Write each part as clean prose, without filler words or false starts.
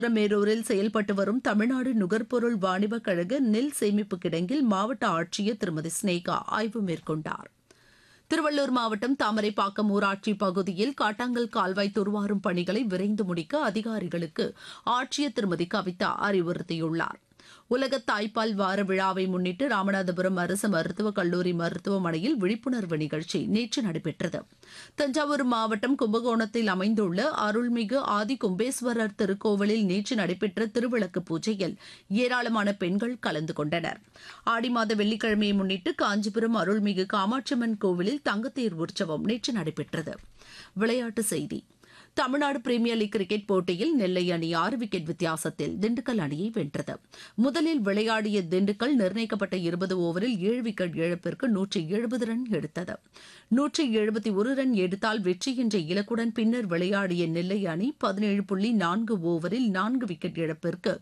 மேரூரில் செயல்பட்டு வரும் தமிழ்நாடு நுகர்பொருள் வாணிபக் கழக நெல் சேமிப்பு கிடங்கில் மாவட்ட ஆட்சியர் திருமதி ஸ்னேகா ஆய்வு மேற்கொண்டார். திருவள்ளூர் மாவட்டம் தாமரைப்பாக்கம் ஊராட்சி பகுதியில் காட்டாங்கல் கால்வாய் துர்வாரும் பணிகளை விரைந்து முடிக்க அதிகாரிகளுக்கு ஆட்சியர் திருமதி கவிதா அறிவுறுத்தியுள்ளார். உலக தாய்ப்பால் வார விழாவை முன்னிட்டு ராமநாதபுரம் அரசு மருத்துவக் கல்லூரி மருத்துவமனையில் விழிப்புணர்வு நிகழ்ச்சி நேற்று நடைபெற்றது. தஞ்சாவூர் மாவட்டம் கும்பகோணத்தில் அமைந்துள்ள அருள்மிகு ஆதி கும்பேஸ்வரர் திருக்கோவிலில் நேற்று நடைபெற்ற திருவிளக்கு பூஜையில் ஏராளமான பெண்கள் கலந்து கொண்டனர். ஆடி மாத வெள்ளிக்கிழமையை முன்னிட்டு காஞ்சிபுரம் அருள்மிகு காமாட்சியம்மன் கோவிலில் தங்கத்தேர் உற்சவம் நேற்று நடைபெற்றது. விளையாட்டுச் செய்தி. தமிழ்நாடு பிரீமியர் லீக் கிரிக்கெட் போட்டியில் நெல்லை அணி 6 விக்கெட் வித்தியாசத்தில் திண்டுக்கல் அணியை வென்றது. முதலில் விளையாடிய திண்டுக்கல் நிர்ணயிக்கப்பட்ட 20 ஓவரில் 7 விக்கெட் இழப்பிற்கு 170 ரன் எடுத்தது. 171 ரன் எடுத்தால் வெற்றி என்ற இலக்குடன் பின்னர் விளையாடிய நெல்லை அணி 17.4 ஓவரில் 4 விக்கெட் இழப்பிற்கு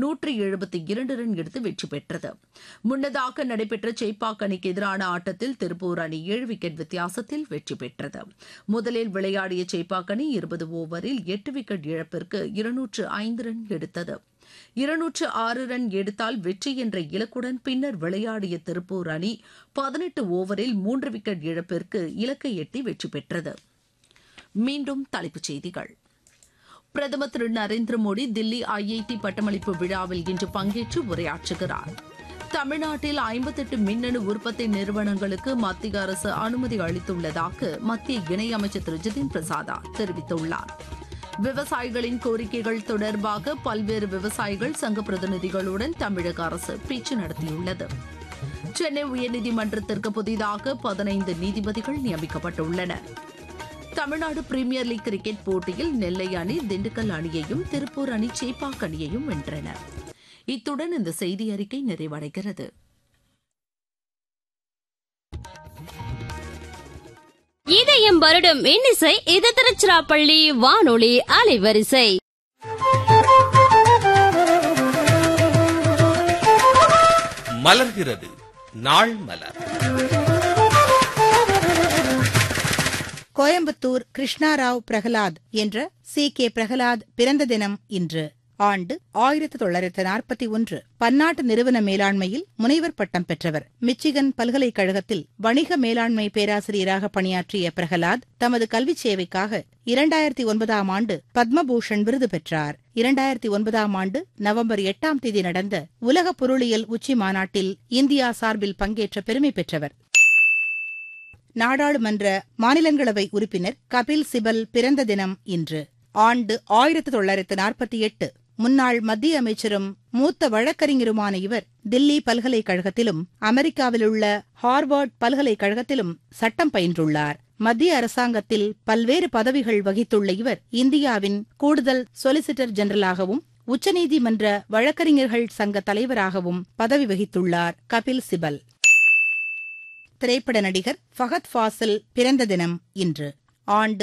172 ரன் எடுத்து வெற்றி பெற்றது. முன்னதாக நடைபெற்ற சேப்பாக் அணிக்கு எதிரான ஆட்டத்தில் திருப்பூர் அணி 7 விக்கெட் வித்தியாசத்தில் வெற்றி பெற்றது. முதலில் விளையாடிய சேப்பாக் அணி 20 ஓவரில் 8 விக்கெட் இழப்பிற்கு 205 ரன் எடுத்தது. 206 ரன் எடுத்தால் வெற்றி என்ற இலக்குடன் பின்னர் விளையாடிய திருப்பூர் அணி 18 ஓவரில் 3 விக்கெட் இழப்பிற்கு இலக்கை எட்டி வெற்றி பெற்றது. மீண்டும் தலைப்புச் செய்திகள். பிரதமர் திரு நரேந்திர மோடி தில்லி IIT பட்டமளிப்பு விழாவில் இன்று பங்கேற்று உரையாற்றுகிறார். தமிழ்நாட்டில் 58 மின்னணு உற்பத்தி நிறுவனங்களுக்கு மத்திய அரசு அனுமதி அளித்துள்ளதாக மத்திய இணையமைச்சர் திரு ஜிதின் பிரசாதா தெரிவித்துள்ளார். விவசாயிகளின் கோரிக்கைகள் தொடர்பாக பல்வேறு விவசாயிகள் சங்க பிரதிநிதிகளுடன் தமிழக அரசு பேச்சு நடத்தியுள்ளது. சென்னை உயர்நீதிமன்றத்திற்கு புதிதாக 15 நீதிபதிகள் நியமிக்கப்பட்டுள்ளனர். தமிழ்நாடு பிரீமியர் லீக் கிரிக்கெட் போட்டியில் நெல்லை அணி திண்டுக்கல் அணியையும் திருப்பூர் அணி சேப்பாக் அணியையும் வென்றன. இத்துடன் இந்த செய்தி அறிக்கை நிறைவடைகிறது. இதயம் வருடம் இன்னிசை இது திருச்சிராப்பள்ளி வானொலி அலைவரிசை. மலர்கிறது நாள் மலர். கோயம்புத்தூர் கிருஷ்ணாராவ் பிரகலாத் என்ற C.K. பிரகலாத் பிறந்த தினம் இன்று. ஆண்டு 1941. பன்னாட்டு நிறுவன மேலாண்மையில் முனைவர் பட்டம் பெற்றவர். மிச்சிகன் பல்கலைக்கழகத்தில் வணிக மேலாண்மை பேராசிரியராக பணியாற்றிய பிரகலாத் தமது கல்விச் சேவைக்காக 2009 ஆண்டு பத்மபூஷன் விருது பெற்றார். 2009 ஆண்டு நவம்பர் 8 தேதி நடந்த உலக பொருளியல் உச்சி மாநாட்டில் இந்தியா சார்பில் பங்கேற்ற பெருமை பெற்றவர். நாடாளுமன்ற மாநிலங்களவை உறுப்பினர் கபில் சிபல் பிறந்த தினம் இன்று. ஆண்டு 1948. முன்னாள் மத்திய அமைச்சரும் மூத்த வழக்கறிஞருமான இவர் தில்லி பல்கலைக்கழகத்திலும் அமெரிக்காவிலுள்ள ஹார்வர்ட் பல்கலைக்கழகத்திலும் சட்டம் பயின்றுள்ளார். மத்திய அரசாங்கத்தில் பல்வேறு பதவிகள் வகித்துள்ள இவர் இந்தியாவின் கூடுதல் சொலிசிட்டர் ஜெனரலாகவும் உச்சநீதிமன்ற வழக்கறிஞர்கள் சங்க தலைவராகவும் பதவி வகித்துள்ளார். கபில் சிபல். திரைப்பட நடிகர் ஃபஹத் ஃபாசில் பிறந்த தினம் இன்று. ஆண்டு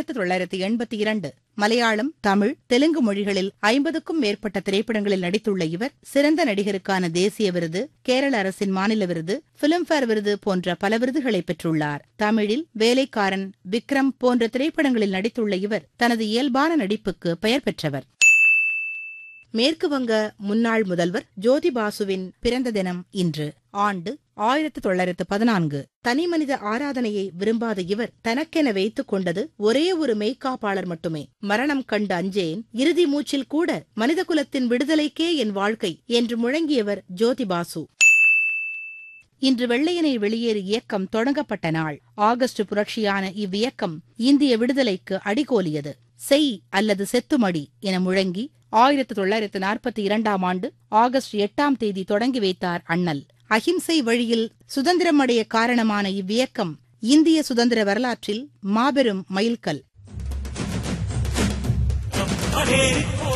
1982. மலையாளம், தமிழ், தெலுங்கு மொழிகளில் 50க்கும் மேற்பட்ட திரைப்படங்களில் நடித்துள்ள இவர் சிறந்த நடிகருக்கான தேசிய விருது, கேரள அரசின் மாநில விருது, பிலிம்பேர் விருது போன்ற பல விருதுகளை பெற்றுள்ளார். தமிழில் வேலைக்காரன், விக்ரம் போன்ற திரைப்படங்களில் நடித்துள்ள இவர் தனது இயல்பான நடிப்புக்கு பெயர் பெற்றவர். மேற்கு வங்க முன்னாள் முதல்வர் ஜோதி பாசுவின் பிறந்த தினம் இன்று. ஆண்டு 1914. தனிமனித ஆராதனையை விரும்பாத இவர் தனக்கென வைத்துக் கொண்டது ஒரே ஒரு மெய்க்காப்பாளர் மட்டுமே. மரணம் கண்டு அஞ்சேன், இறுதி மூச்சில் கூட மனிதகுலத்தின் விடுதலைக்கே என் வாழ்க்கை என்று முழங்கியவர் ஜோதி பாசு. இன்று வெள்ளையனை வெளியேறு இயக்கம் தொடங்கப்பட்ட நாள். ஆகஸ்ட் புரட்சியான இவ்வியக்கம் இந்திய விடுதலைக்கு அடிகோலியது. செய் அல்லது செத்துமடி என முழங்கி 1942 ஆண்டு ஆகஸ்ட் 8 தேதி தொடங்கி வைத்தார் அண்ணல். அஹிம்சை வழியில் சுதந்திரமடைய காரணமான இவ்வியக்கம் இந்திய சுதந்திர வரலாற்றில் மாபெரும் மைல்கல்.